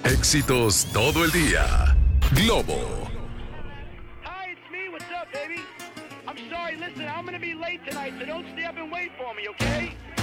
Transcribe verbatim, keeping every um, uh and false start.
Éxitos todo el día. Globo. Hi, it's me. What's up, baby? I'm sorry. Listen, I'm gonna be late tonight, so don't stay up and wait for me, okay?